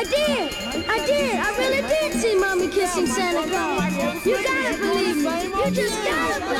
I did. I really did see Mommy kissing Santa Claus. You gotta believe me. You just gotta